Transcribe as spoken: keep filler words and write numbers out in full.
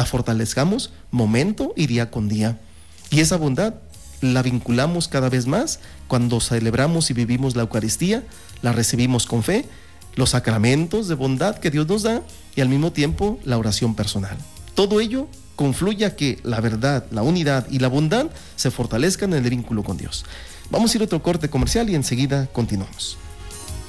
la fortalezcamos momento y día con día. Y esa bondad la vinculamos cada vez más cuando celebramos y vivimos la Eucaristía, la recibimos con fe, los sacramentos de bondad que Dios nos da y al mismo tiempo la oración personal. Todo ello confluye a que la verdad, la unidad y la bondad se fortalezcan en el vínculo con Dios. Vamos a ir a otro corte comercial y enseguida continuamos.